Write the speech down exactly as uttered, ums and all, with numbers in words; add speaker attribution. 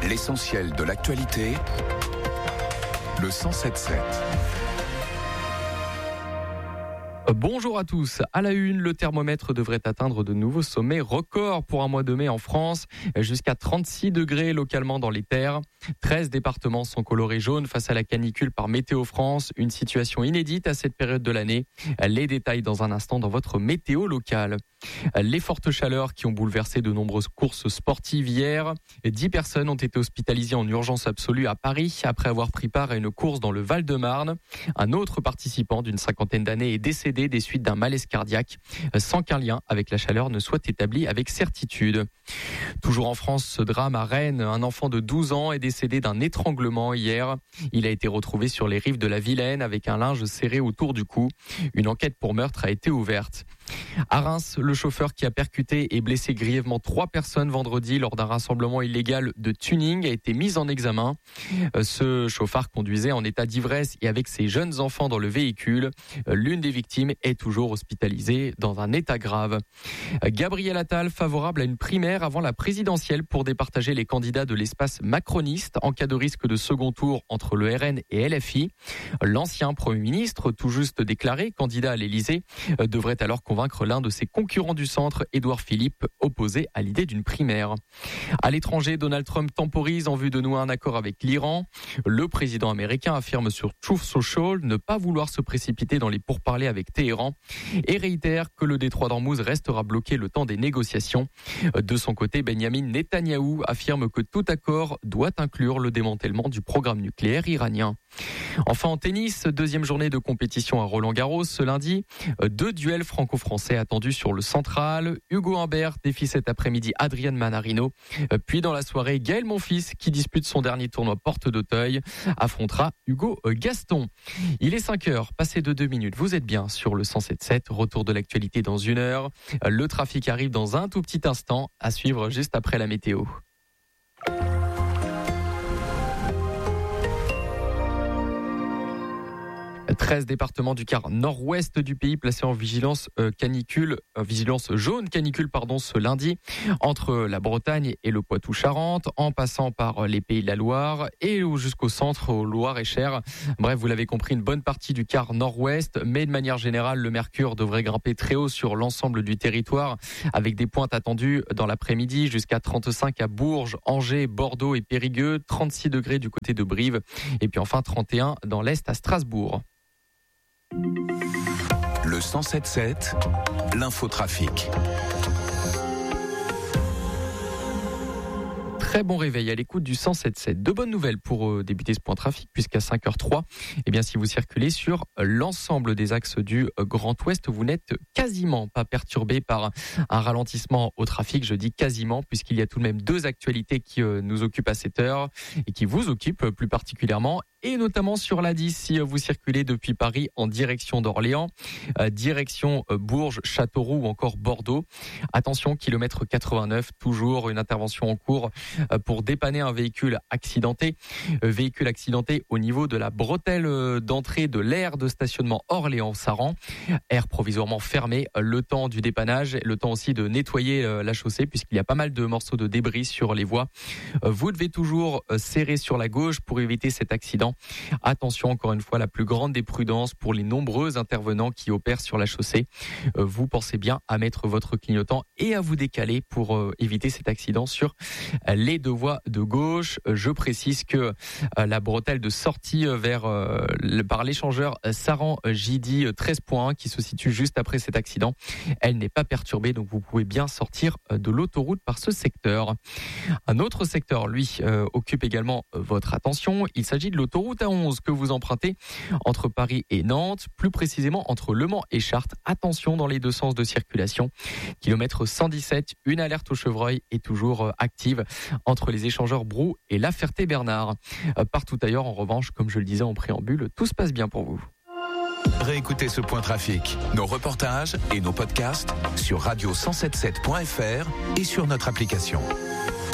Speaker 1: L'essentiel de l'actualité, le cent sept sept.
Speaker 2: Bonjour à tous. À la une, le thermomètre devrait atteindre de nouveaux sommets records pour un mois de mai en France, jusqu'à trente-six degrés localement dans les terres. treize départements sont colorés jaunes face à la canicule par Météo France, une situation inédite à cette période de l'année. Les détails dans un instant dans votre météo locale. Les fortes chaleurs qui ont bouleversé de nombreuses courses sportives hier. dix personnes ont été hospitalisées en urgence absolue à Paris après avoir pris part à une course dans le Val-de-Marne. Un autre participant d'une cinquantaine d'années est décédé des suites d'un malaise cardiaque, sans qu'un lien avec la chaleur ne soit établi avec certitude. Toujours en France, ce drame à Rennes, un enfant de douze ans est décédé d'un étranglement hier. Il a été retrouvé sur les rives de la Vilaine avec un linge serré autour du cou. Une enquête pour meurtre a été ouverte. À Reims, le chauffeur qui a percuté et blessé grièvement trois personnes vendredi lors d'un rassemblement illégal de tuning a été mis en examen. Ce chauffard conduisait en état d'ivresse et avec ses jeunes enfants dans le véhicule. L'une des victimes est toujours hospitalisée dans un état grave. Gabriel Attal favorable à une primaire avant la présidentielle pour départager les candidats de l'espace macroniste en cas de risque de second tour entre le R N et L F I. L'ancien Premier ministre, tout juste déclaré candidat à l'Élysée, devrait alors convaincre l'un de ses concurrents du centre, Édouard Philippe, opposé à l'idée d'une primaire. À l'étranger, Donald Trump temporise en vue de nouer un accord avec l'Iran. Le président américain affirme sur Truth Social ne pas vouloir se précipiter dans les pourparlers avec Téhéran et réitère que le détroit d'Ormuz restera bloqué le temps des négociations. De son côté, Benyamin Netanyahou affirme que tout accord doit inclure le démantèlement du programme nucléaire iranien. Enfin en tennis, deuxième journée de compétition à Roland-Garros ce lundi. Deux duels franco-français attendus sur le central. Hugo Humbert défie cet après-midi Adrian Manarino. Puis dans la soirée, Gaël Monfils, qui dispute son dernier tournoi porte d'Auteuil, affrontera Hugo Gaston. Il est cinq heures, passé de deux minutes. Vous êtes bien sur le cent sept sept. Retour de l'actualité dans une heure. Le trafic arrive dans un tout petit instant, à suivre juste après la météo. treize départements du quart nord-ouest du pays placés en vigilance euh, canicule, euh, vigilance jaune canicule pardon ce lundi, entre la Bretagne et le Poitou-Charentes, en passant par les Pays de la Loire et jusqu'au centre, au Loir-et-Cher. Bref, vous l'avez compris, une bonne partie du quart nord-ouest, mais de manière générale, le mercure devrait grimper très haut sur l'ensemble du territoire, avec des pointes attendues dans l'après-midi jusqu'à trente-cinq à Bourges, Angers, Bordeaux et Périgueux, trente-six degrés du côté de Brive, et puis enfin trente et un dans l'est à Strasbourg.
Speaker 1: Le cent sept sept, l'infotrafic.
Speaker 2: Très bon réveil à l'écoute du cent sept sept. De bonnes nouvelles pour euh, débuter ce point trafic, puisqu'à cinq heures trois, eh bien, si vous circulez sur l'ensemble des axes du euh, Grand Ouest, vous n'êtes quasiment pas perturbé par un ralentissement au trafic. Je dis quasiment, puisqu'il y a tout de même deux actualités qui euh, nous occupent à cette heure et qui vous occupent euh, plus particulièrement. Et notamment sur l'A dix, si vous circulez depuis Paris en direction d'Orléans, euh, direction euh, Bourges, Châteauroux ou encore Bordeaux. Attention, kilomètre quatre-vingt-neuf, toujours une intervention en cours euh, pour dépanner un véhicule accidenté. Euh, véhicule accidenté au niveau de la bretelle euh, d'entrée de l'aire de stationnement Orléans-Saran. Aire provisoirement fermée, euh, le temps du dépannage, le temps aussi de nettoyer euh, la chaussée puisqu'il y a pas mal de morceaux de débris sur les voies. Euh, vous devez toujours euh, serrer sur la gauche pour éviter cet accident. Attention, encore une fois, la plus grande des prudences pour les nombreux intervenants qui opèrent sur la chaussée. Vous pensez bien à mettre votre clignotant et à vous décaler pour éviter cet accident sur les deux voies de gauche. Je précise que la bretelle de sortie vers par l'échangeur Saran-J D treize point un qui se situe juste après cet accident, elle n'est pas perturbée, donc vous pouvez bien sortir de l'autoroute par ce secteur. Un autre secteur, lui, occupe également votre attention. Il s'agit de l'autoroute A onze que vous empruntez entre Paris et Nantes, plus précisément entre Le Mans et Chartres. Attention dans les deux sens de circulation. Kilomètre cent dix-sept, une alerte au chevreuil est toujours active entre les échangeurs Brou et La Ferté-Bernard. Partout ailleurs, en revanche, comme je le disais en préambule, tout se passe bien pour vous.
Speaker 1: Réécoutez ce point trafic, nos reportages et nos podcasts sur radio cent soixante-dix-sept point f r et sur notre application.